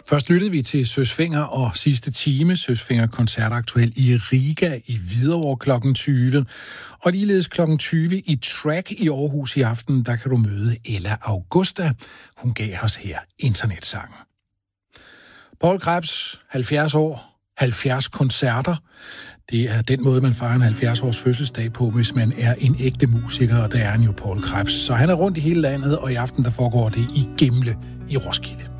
Først lyttede vi til Søsfingr og sidste time. Søsfingr koncert aktuel i Riga i Hvidovre klokken 20. Og ligeledes klokken 20 i Track i Aarhus i aften, der kan du møde Ella Augusta. Hun gav os her internetsangen. Poul Krebs, 70 år, 70 koncerter. Det er den måde, man fejrer en 70-års fødselsdag på, hvis man er en ægte musiker, og der er han jo Poul Krebs. Så han er rundt i hele landet, og i aften der foregår det i Gimle i Roskilde.